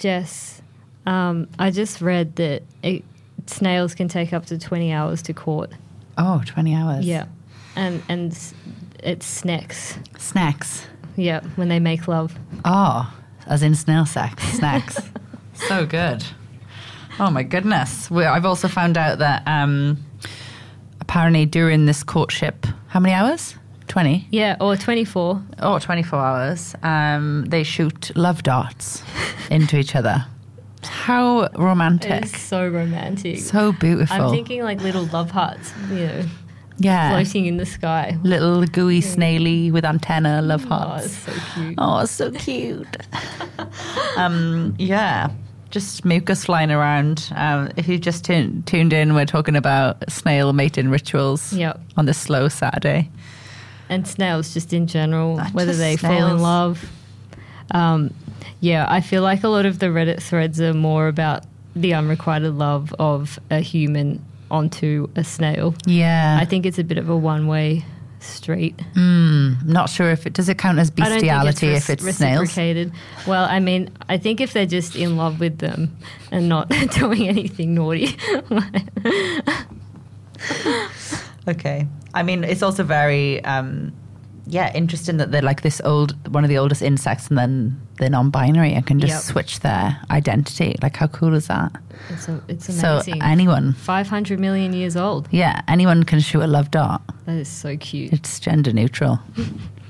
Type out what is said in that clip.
Jess, I just read that snails can take up to 20 hours to court. Oh, 20 hours. Yeah. And it's snacks. Snacks. Yeah, when they make love. Oh, as in snail sex. Snacks. So good. Oh, my goodness. I've also found out that apparently during this courtship, how many hours? 20? Yeah, or 24. Oh, 24 hours. They shoot love darts into each other. How romantic. It's so romantic. So beautiful. I'm thinking like little love hearts, yeah, floating in the sky. Little gooey snaily with antenna love hearts. Oh, it's so cute. Oh, it's so cute. Yeah, just mucus flying around. If you just tuned in, we're talking about snail mating rituals on this slow Saturday. And snails just in general, Not whether just they fall snails. in love. Yeah, I feel like a lot of the Reddit threads are more about the unrequited love of a human onto a snail. Yeah. I think it's a bit of a one-way street. Not sure if does it count as bestiality if it's snails? Reciprocated. Well, I mean, I think if they're just in love with them and not doing anything naughty. Okay. I mean, it's also very interesting that they're like one of the oldest insects, and then they're non-binary and can just switch their identity. Like, how cool is that? It's amazing. So anyone, 500 million years old. anyone can shoot a love dart. That is so cute. It's gender neutral.